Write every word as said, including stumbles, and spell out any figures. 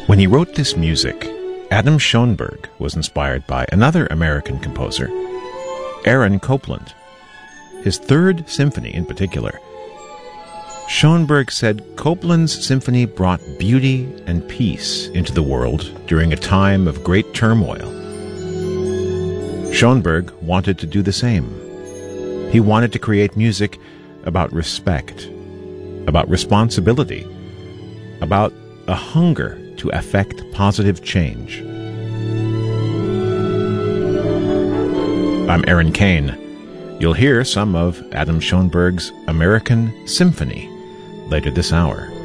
When he wrote this music, Adam Schoenberg was inspired by another American composer, Aaron Copland. His Third Symphony in particular. Schoenberg said Copland's symphony brought beauty and peace into the world during a time of great turmoil. Schoenberg wanted to do the same. He wanted to create music about respect, about responsibility, about a hunger to effect positive change. I'm Aaron Kane. You'll hear some of Adam Schoenberg's American Symphony later this hour.